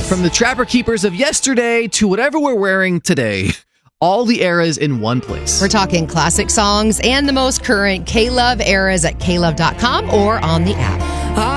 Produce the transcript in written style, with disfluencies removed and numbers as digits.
From the Trapper Keepers of yesterday to whatever we're wearing today. All the eras in one place. We're talking classic songs and the most current K-Love eras at klove.com or on the app.